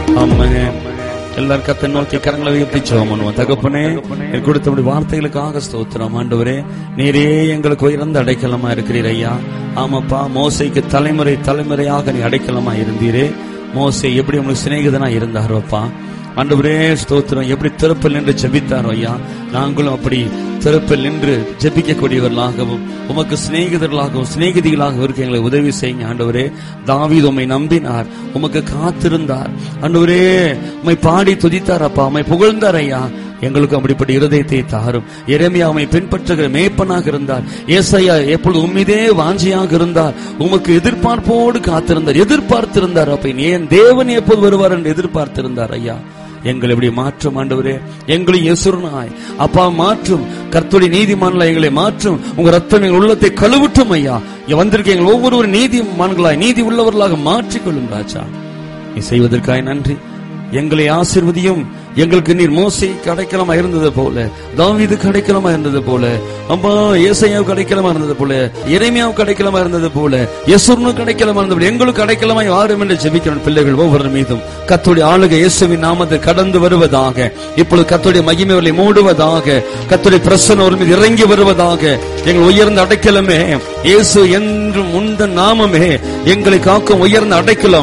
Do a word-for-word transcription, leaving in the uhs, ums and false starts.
ஆமென். எல்லாரும் கர்த்தரை நோக்கி கரங்களை உயர்த்தி ஜெபம் பண்ணுவோம். தகப்பனே, நீர் கொடுத்த வார்த்தைகளுக்காக ஸ்தோத்திரம். ஆண்டவரே, நீரே எங்களுக்கு உயர்ந்த அடைக்கலமா இருக்கிறீர் ஐயா. ஆமாப்பா, மோசேக்கு தலைமுறை தலைமுறையாக நீ அடைக்கலமா இருந்தீரே. மோசே எப்படி உங்களுக்கு சிநேகிதனா இருந்தாரோப்பா. ஆண்டவரே ஸ்தோத்திரம். எப்படி திறப்பில் நின்று ஜெபித்தாரோ ஐயா, நாங்களும் அப்படி திறப்பில் நின்று ஜெபிக்கக்கூடியவர்களாகவும் உமக்கு சிநேகிதர்களாகவும் சிநேகிதிகளாகவும் இருக்க எங்களை உதவி செய்யுங்க ஆண்டவரே. தாவீது உம்மை நம்பினார், உமக்கு காத்திருந்தார் ஆண்டவரே. உம்மை பாடி துதித்தார் அப்பா, உம்மை புகழ்ந்தார் ஐயா. எங்களுக்கு அப்படிப்பட்ட இருதயத்தை தாரும். எரேமியா உம்மை பின்பற்றுகிற மேய்ப்பனாக இருந்தார். ஏசாயா எப்பொழுது உம்மிதே வாஞ்சியாக இருந்தார், உமக்கு எதிர்பார்ப்போடு காத்திருந்தார், எதிர்பார்த்திருந்தார். அப்ப ஏன் தேவன் எப்போது வருவார் என்று எதிர்பார்த்திருந்தார் ஐயா. எங்களை எப்படி மாற்றும் ஆண்டவரே, எங்களை யேசுரனாய் அப்பா மாற்றும். கர்த்தருடைய நீதிமான்கள எங்களை மாற்றும். உங்க ரத்தம் எங்கள் உள்ளத்தை கழுவுட்டும் ஐயா. வந்திருக்க எங்கள் ஒவ்வொரு நீதிமான்களாய் நீதி உள்ளவர்களாக மாற்றிக்கொள்ளும் ராஜா. நீ செய்வதற்காக நன்றி. எங்களை ஆசீர்வதியும். எங்களுக்கு நீர் மோசேக்கு அடைக்கலமா இருந்தது போல, தாவீதுக்கு அடைக்கலமா இருந்தது போல, அம்மா ஏசாயாவுக்கு அடைக்கலமா இருந்தது போல, எரேமியாவுக்கு அடைக்கலமா இருந்தது போல, யெசுரனுக்கு அடைக்கலமா இருந்தது போல எங்களுக்கு அடைக்கலமா யாரும் என்று ஜெபிக்கிறோம். பிள்ளைகள் ஒவ்வொரு மீதும் கர்த்தருடைய ஆளுகை இயேசுவின் நாமத்தில் கடந்து வருவதாக. இப்பொழுது கர்த்தருடைய மகிமையை மூடுவதாக. கர்த்தருடைய பிரசன்னம் ஒரு மீது இறங்கி வருவதாக. எங்கள் உயர்ந்த அடைக்கலமே இயேசு என்றும் உந்த நாமமே எங்களை காக்கும் உயர்ந்த அடைக்கலம்.